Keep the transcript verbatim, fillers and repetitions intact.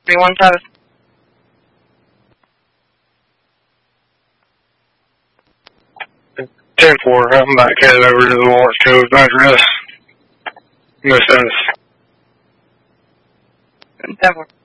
three one seven. ten four, I'm back headed over to the Lawrence Cove address. No status. ten four.